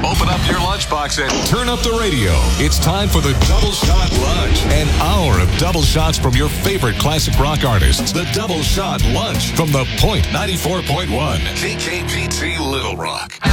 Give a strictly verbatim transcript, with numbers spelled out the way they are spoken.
Open up your lunchbox and turn up the radio. It's time for the Double Shot Lunch. An hour of double shots from your favorite classic rock artists. The Double Shot Lunch from the Point ninety-four point one. K K P T Little Rock.